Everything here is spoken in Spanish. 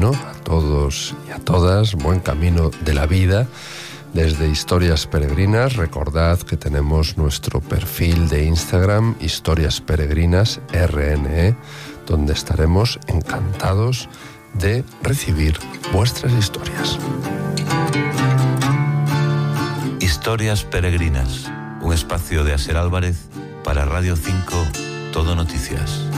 camino a todos y a todas, buen camino de la vida desde Historias Peregrinas. Recordad que tenemos nuestro perfil de Instagram, Historias Peregrinas RNE, donde estaremos encantados de recibir vuestras historias. Historias Peregrinas, un espacio de Aser Álvarez para Radio 5, Todo Noticias.